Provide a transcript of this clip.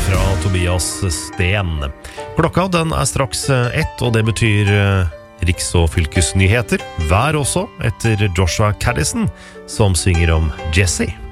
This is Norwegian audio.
fra Tobias Sten. Klokka den straks 1, og det betyr riks- og fylkesnyheter. Vær også etter Joshua Caddison, som synger om Jesse.